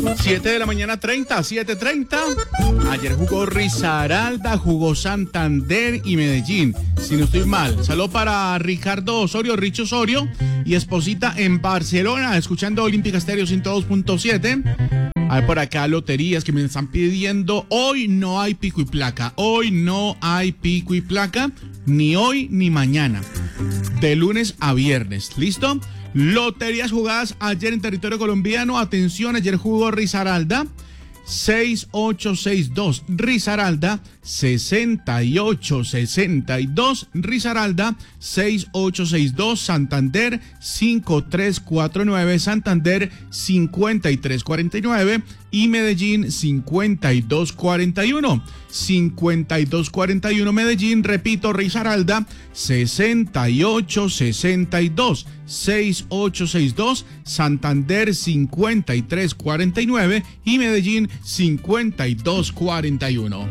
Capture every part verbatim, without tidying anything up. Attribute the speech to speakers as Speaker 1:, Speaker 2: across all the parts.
Speaker 1: siete de la mañana, treinta, siete treinta. Ayer jugó Risaralda, jugó Santander y Medellín, si no estoy mal. Saludo para Ricardo Osorio, Richo Osorio y esposita en Barcelona, escuchando Olímpica Estéreo ciento dos punto siete. Hay por acá loterías que me están pidiendo. Hoy no hay pico y placa. Hoy no hay pico y placa. Ni hoy ni mañana. De lunes a viernes. ¿Listo? Loterías jugadas ayer en territorio colombiano. Atención, ayer jugó Risaralda. seis ocho seis dos. Risaralda. sesenta y ocho sesenta y dos. Risaralda. seis ocho seis dos. Santander. cinco tres cuatro nueve. Santander. cincuenta y tres cuarenta y nueve. Y Medellín. cincuenta y dos cuarenta y uno. cincuenta y dos cuarenta y uno Medellín. Repito, Risaralda. sesenta y ocho sesenta y dos. seis ocho seis dos. Santander. cincuenta y tres cuarenta y nueve. Y Medellín. cincuenta y dos cuarenta y uno.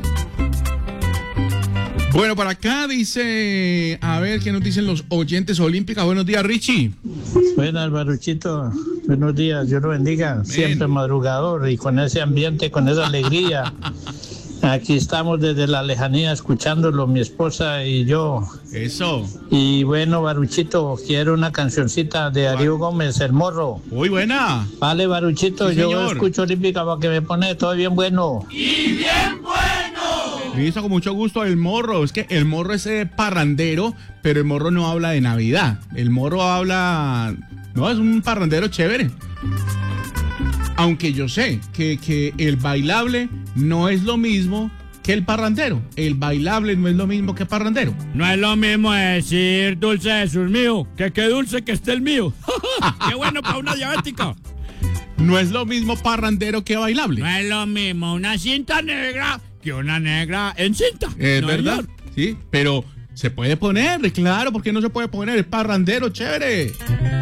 Speaker 1: Bueno, por acá dice, a ver qué nos dicen los oyentes olímpicos. Buenos días, Richie.
Speaker 2: Buenas, Baruchito. Buenos días, Dios lo bendiga. Bien. Siempre madrugador y con ese ambiente, con esa alegría. Aquí estamos desde la lejanía escuchándolo, mi esposa y yo.
Speaker 1: Eso.
Speaker 2: Y bueno, Baruchito, quiero una cancioncita de Darío Gómez, El Morro.
Speaker 1: Muy buena.
Speaker 2: Vale, Baruchito, sí, yo señor. Escucho Olímpica para que me pone todo bien bueno.
Speaker 3: ¡Y bien bueno!
Speaker 1: Listo, con mucho gusto. El Morro, es que el Morro es eh, parrandero, pero el Morro no habla de Navidad. El Morro habla... No, es un parrandero chévere. Aunque yo sé que, que el bailable no es lo mismo que el parrandero. El bailable no es lo mismo que parrandero.
Speaker 4: No es lo mismo decir dulce Jesús mío, que qué dulce que esté el mío. ¡Qué bueno para una diabética!
Speaker 1: No es lo mismo parrandero que bailable.
Speaker 4: No es lo mismo una cinta negra que una negra en cinta.
Speaker 1: Es
Speaker 4: no,
Speaker 1: verdad,
Speaker 4: señor.
Speaker 1: Sí, pero se puede poner, claro, ¿por qué no se puede poner? El parrandero, chévere.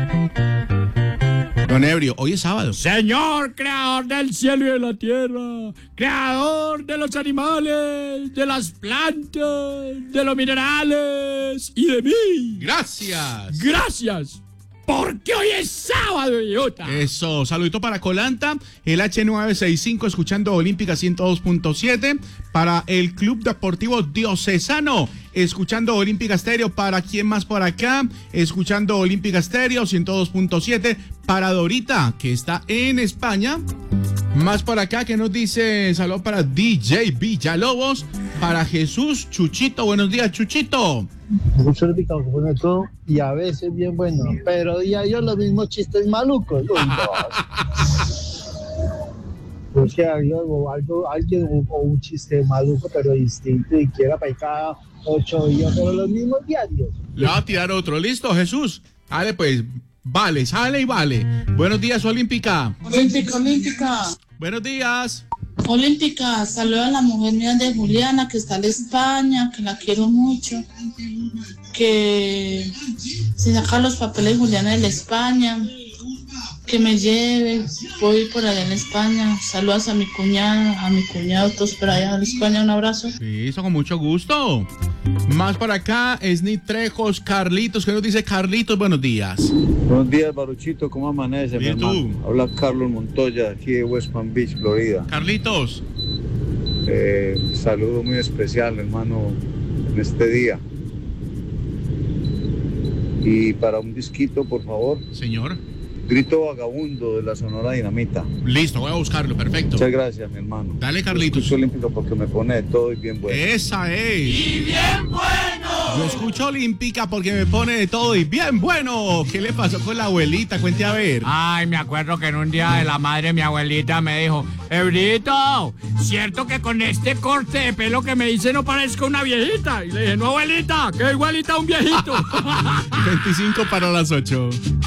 Speaker 1: Don Ebrio, hoy es sábado.
Speaker 4: Señor, creador del cielo y de la tierra, creador de los animales, de las plantas, de los minerales y de mí.
Speaker 1: Gracias.
Speaker 4: Gracias. Porque hoy es sábado, idiota.
Speaker 1: Eso, saludito para Colanta, el H nueve sesenta y cinco, escuchando Olímpica ciento dos punto siete. Para el Club Deportivo Diocesano, escuchando Olímpica Estéreo. Para quién más por acá, escuchando Olímpica Estéreo ciento dos punto siete. Para Dorita, que está en España. Más por acá, que nos dice, saludos para D J Villalobos. Para Jesús Chuchito, buenos días, Chuchito.
Speaker 5: Mucho Olímpica, se pone todo y a veces bien bueno, pero día yo los mismos chistes malucos. Uy, no. O sea, algo, algo, alguien o un chiste maluco, pero distinto y quiera para cada ocho días, pero los mismos diarios.
Speaker 1: Le va a tirar otro, ¿listo, Jesús? Dale, pues, vale, sale y vale. Buenos días, Olímpica.
Speaker 6: Olímpica, Olímpica.
Speaker 1: Buenos días.
Speaker 6: Olímpica, saluda a la mujer mía de Juliana, que está en España, que la quiero mucho, que si saca los papeles Juliana de la España, que me lleve, voy por allá en España, saludas a mi cuñada, a mi cuñado, todos por allá en España, un abrazo.
Speaker 1: Sí, eso con mucho gusto. Más para acá, Snit Trejos, Carlitos, ¿qué nos dice Carlitos? Buenos días.
Speaker 7: Buenos días, Baruchito, ¿cómo amanece, mi hermano? Habla Carlos Montoya, aquí de West Palm Beach, Florida.
Speaker 1: Carlitos.
Speaker 7: Eh, saludo muy especial, hermano, en este día. Y para un disquito, por favor.
Speaker 1: Señor.
Speaker 7: Grito Vagabundo de la Sonora Dinamita.
Speaker 1: Listo, voy a buscarlo, perfecto.
Speaker 7: Muchas gracias, mi hermano.
Speaker 1: Dale, Carlitos.
Speaker 7: Yo escucho Olímpica porque me pone de todo y bien bueno.
Speaker 1: Esa es.
Speaker 3: ¡Y bien bueno!
Speaker 1: Yo escucho Olímpica porque me pone de todo y bien bueno. ¿Qué le pasó con la abuelita? Cuente a ver.
Speaker 4: Ay, me acuerdo que en un día de la madre mi abuelita me dijo, Ebrito, ¿cierto que con este corte de pelo que me hice no parezco una viejita? Y le dije, no, abuelita, que igualita a un viejito.
Speaker 1: veinticinco para las ocho.